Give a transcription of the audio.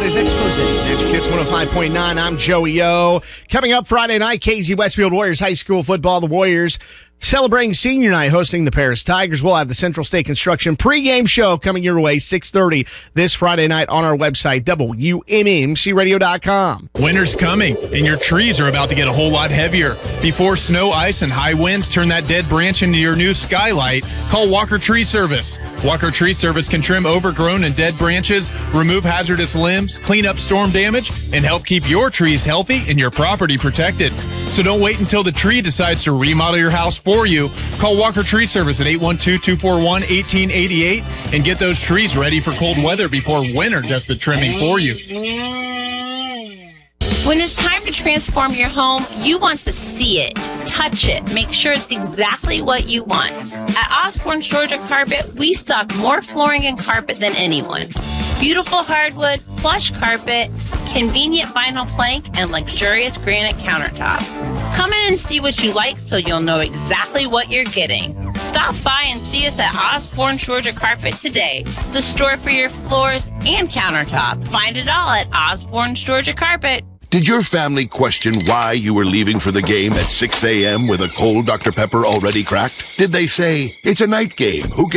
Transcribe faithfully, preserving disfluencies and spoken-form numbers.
That is Expose. Magic Hits one oh five point nine. I'm Joey O. Coming up Friday night, K Z Westfield Warriors High School football. The Warriors celebrating senior night, hosting the Paris Tigers. We'll have the Central State Construction pregame show coming your way, six thirty this Friday night on our website, W M M C radio dot com. Winter's coming, and your trees are about to get a whole lot heavier. Before snow, ice, and high winds turn that dead branch into your new skylight, call Walker Tree Service. Walker Tree Service can trim overgrown and dead branches, remove hazardous limbs, clean up storm damage, and help keep your trees healthy and your property protected. So don't wait until the tree decides to remodel your house for you. Call Walker Tree Service at eight one two, two four one, one eight eight eight and get those trees ready for cold weather before winter does the trimming for you. When it's time to transform your home, you want to see it, touch it, make sure it's exactly what you want. At Osborne Georgia Carpet, we stock more flooring and carpet than anyone. Beautiful hardwood, plush carpet, convenient vinyl plank, and luxurious granite countertops. Come in and see what you like so you'll know exactly what you're getting. Stop by and see us at Osborne Georgia Carpet today, the store for your floors and countertops. Find it all at Osborne Georgia Carpet. Did your family question why you were leaving for the game at six a.m. with a cold Doctor Pepper already cracked? Did they say, it's a night game, who